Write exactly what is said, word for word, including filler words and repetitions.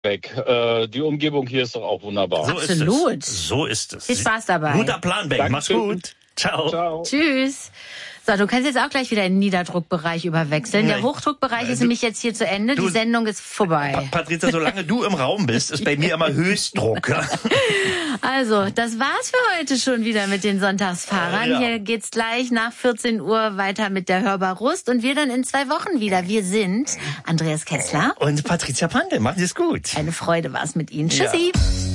Weg. Äh, die Umgebung hier ist doch auch wunderbar. So Absolut. Ist es. So ist es. Viel Spaß dabei. Guter Plan, Beck. Mach's gut. Ciao. Ciao. Tschüss. So, du kannst jetzt auch gleich wieder in den Niederdruckbereich überwechseln. Nee. Der Hochdruckbereich ist Du- nämlich jetzt hier zu Ende. du- Die Sendung ist vorbei. Pa- Patrizia, solange du im Raum bist, ist bei mir immer Höchstdruck. Also, das war's für heute schon wieder mit den Sonntagsfahrern. Ja. Hier geht's gleich nach vierzehn Uhr weiter mit der Hörbar Rust und wir dann in zwei Wochen wieder. Wir sind Andreas Kessler. Und Patrizia Pandel, macht es gut. Eine Freude war's mit Ihnen. Ja. Tschüssi.